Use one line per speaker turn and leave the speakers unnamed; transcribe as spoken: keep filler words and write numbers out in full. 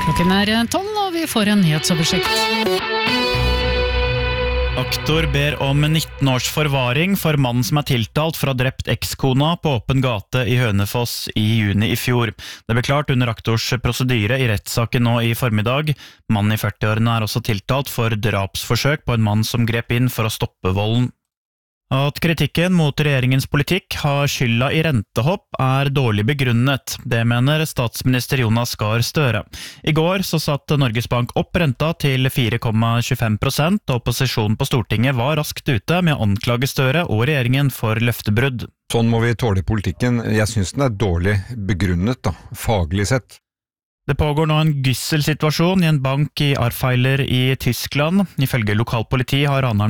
Klokken er tolv, og vi får en nyhetsoversikt.
Aktor ber om nitten års forvaring for mannen som er tiltalt for å ha drept ekskona på åpen gate i Hønefoss i juni i fjor. Det ble klart under aktors prosedyre i rettssaken nå i formiddag. Mannen i førtiårene er også tiltalt for drapsforsøk på en mann som grep inn for å stoppe volden. At kritikken mot regjeringens politikk har skylda i rentehopp er dårlig begrunnet. Det mener statsminister Jonas Gahr Støre. I går så satte Norges Bank opp renta til fire komma tjuefem prosent, og opposisjonen på Stortinget var raskt ute med å anklage Støre og regjeringen for løftebrudd.
Sånn må vi tåle politikken. Jeg synes den er dårlig begrunnet, da, faglig sett.
Det pågår nå en gysselsituasjon i en bank i Arfeiler i Tyskland. Ifølge lokalpoliti har ranerne